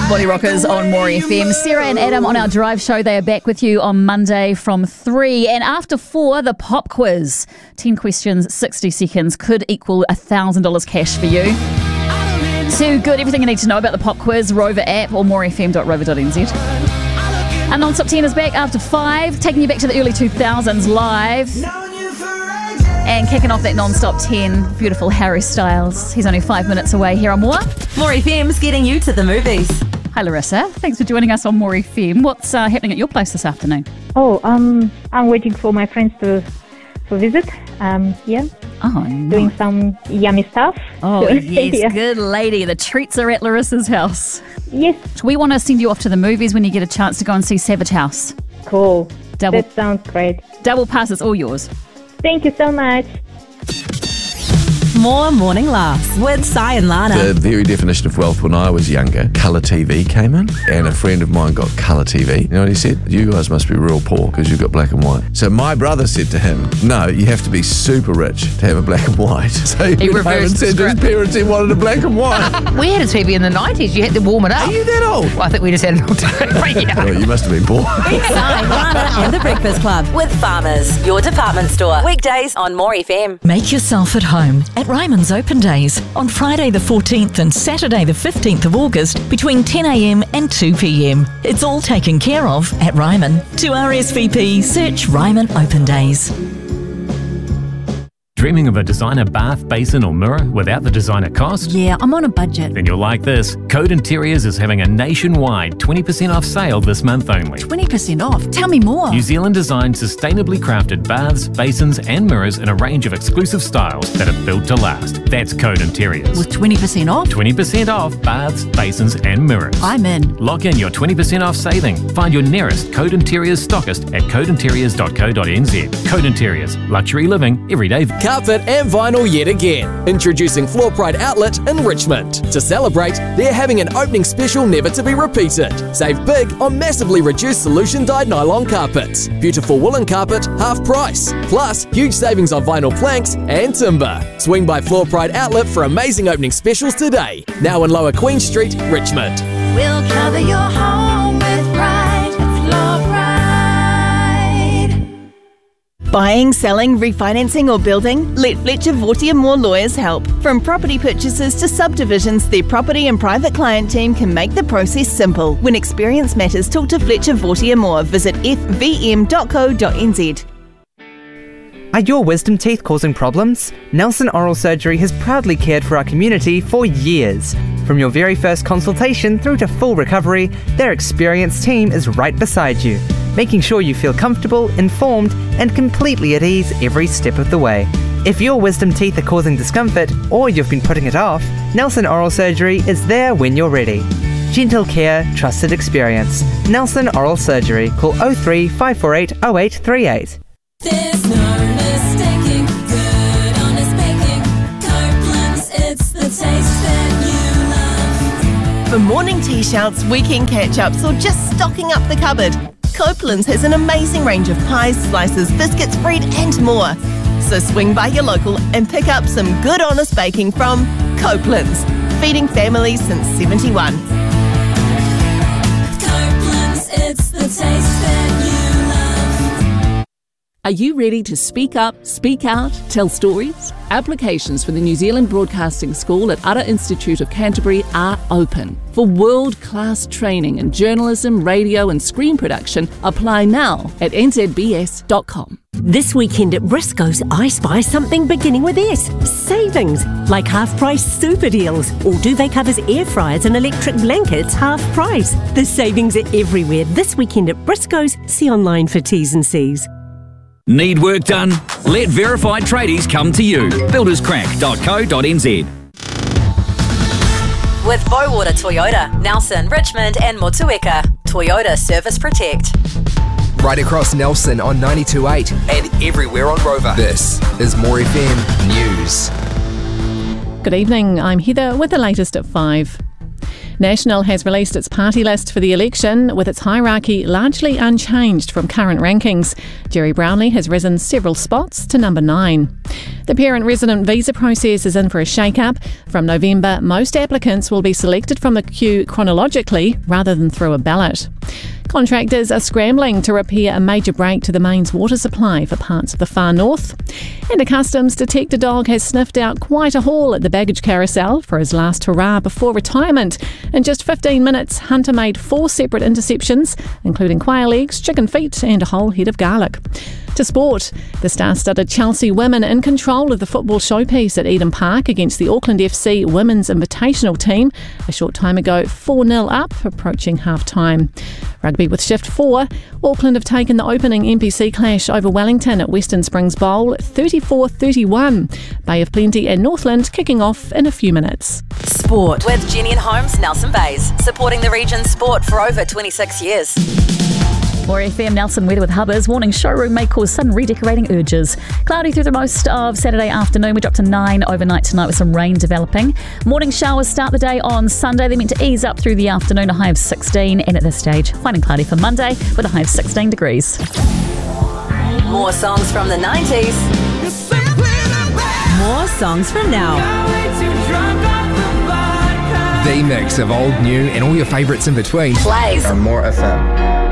Body Rockers on More FM. Sarah and Adam on our drive show. They are back with you on Monday from 3. And after 4, the pop quiz. 10 questions, 60 seconds could equal $1,000 cash for you. Too good. Everything you need to know about the pop quiz, Rover app or morefm.rover.nz. And Non-Stop 10 is back after 5, taking you back to the early 2000s live. And kicking off that Non-Stop 10, beautiful Harry Styles. He's only 5 minutes away here on More. More FM's getting you to the movies. Hi Larissa, thanks for joining us on More FM. What's happening at your place this afternoon? I'm waiting for my friends to visit. Oh, nice. Doing some yummy stuff. Oh, So, yes, yeah. good lady. The treats are at Larissa's house. Yes, We want to send you off to the movies when you get a chance to go and see Savage House. cool. Double- That sounds great. Double pass, it's all yours. Thank you so much. More Morning Laughs with Sai and Lana. The very definition of wealth when I was younger, colour TV came in, and a friend of mine got colour TV. You know what he said? You guys must be real poor because you've got black and white. So my brother said to him, no, you have to be super rich to have a black and white. So he went home and reversed the said to his script. parents he wanted a black and white. We had a TV in the 90s. You had to warm it up. Are you that old? Well, I think we just had an old TV. Yeah. Oh, you must have been poor. Sai, Lana and the Breakfast Club with Farmers, your department store. Weekdays on More FM. Make yourself at home at Ryman's Open Days on Friday the 14th and Saturday the 15th of August between 10 a.m. and 2 p.m. It's all taken care of at Ryman. To RSVP, search Ryman Open Days. Dreaming of a designer bath, basin or mirror without the designer cost? Yeah, I'm on a budget. Then you'll like this. Code Interiors is having a nationwide 20% off sale this month only. 20% off. Tell me more. New Zealand designed sustainably crafted baths, basins and mirrors in a range of exclusive styles that are built to last. That's Code Interiors. With 20% off? 20% off baths, basins and mirrors. I'm in. Lock in your 20% off saving. Find your nearest Code Interiors stockist at codeinteriors.co.nz. Code Interiors. Luxury living every day. Carpet and vinyl yet again. Introducing Floor Pride Outlet in Richmond. To celebrate, they're having an opening special never to be repeated. Save big on massively reduced solution dyed nylon carpets. Beautiful woolen carpet, half price. Plus, huge savings on vinyl planks and timber. Swing by Floor Pride Outlet for amazing opening specials today. Now in Lower Queen Street, Richmond. We'll cover your home with pride. Floor Pride. Buying, selling, refinancing or building? Let Fletcher Vortier Moore Lawyers help. From property purchases to subdivisions, their property and private client team can make the process simple. When experience matters, talk to Fletcher Vortier Moore. Visit fvm.co.nz. Are your wisdom teeth causing problems? Nelson Oral Surgery has proudly cared for our community for years. From your very first consultation through to full recovery, their experienced team is right beside you, making sure you feel comfortable, informed, and completely at ease every step of the way. If your wisdom teeth are causing discomfort or you've been putting it off, Nelson Oral Surgery is there when you're ready. Gentle care, trusted experience. Nelson Oral Surgery. Call 03 548 0838. There's no mistaking good honest baking. Copeland's, it's the taste that you love. For morning tea shouts, weekend catch-ups, or just stocking up the cupboard, Copeland's has an amazing range of pies, slices, biscuits, bread and more. So swing by your local and pick up some good honest baking from Copeland's, feeding families since 71. Copeland's, it's the taste that you love. Are you ready to speak up, speak out, tell stories? Applications for the New Zealand Broadcasting School at Ara Institute of Canterbury are open. For world-class training in journalism, radio and screen production, apply now at nzbs.com. This weekend at Briscoe's, I spy something beginning with S. Savings, like half-price super deals. Or duvet covers, air fryers and electric blankets, half price. The savings are everywhere this weekend at Briscoe's. See online for T's and C's. Need work done? Let verified tradies come to you. builderscrack.co.nz. With Bowater Toyota, Nelson, Richmond and Motueka. Toyota Service Protect. Right across Nelson on 92.8 and everywhere on Rover. This is More FM News. Good evening, I'm Heather with the latest at 5. National has released its party list for the election, with its hierarchy largely unchanged from current rankings. Jerry Brownlee has risen several spots to number 9. The parent-resident visa process is in for a shake-up. From November, most applicants will be selected from the queue chronologically rather than through a ballot. Contractors are scrambling to repair a major break to the mains water supply for parts of the far north. And a customs detector dog has sniffed out quite a haul at the baggage carousel for his last hurrah before retirement. In just 15 minutes, Hunter made 4 separate interceptions, including quail eggs, chicken feet and a whole head of garlic. To sport, the star-studded Chelsea women in control of the football showpiece at Eden Park against the Auckland FC Women's Invitational team. A short time ago, 4-0 up, approaching half-time. Rugby with Shift 4, Auckland have taken the opening NPC clash over Wellington at Western Springs Bowl 34-31. Bay of Plenty and Northland kicking off in a few minutes. Sport with Jenny and Holmes, Nelson Bays, supporting the region's sport for over 26 years. More FM Nelson weather with Hubbers. Warning showroom may cause sudden redecorating urges. Cloudy through the most of Saturday afternoon. We drop to 9 overnight tonight with some rain developing. Morning showers start the day on Sunday. They're meant to ease up through the afternoon, a high of 16. And at this stage, fine and cloudy for Monday with a high of 16 degrees. More songs from the 90s. More songs from now. The mix of old, new, and all your favourites in between. Plays on More FM.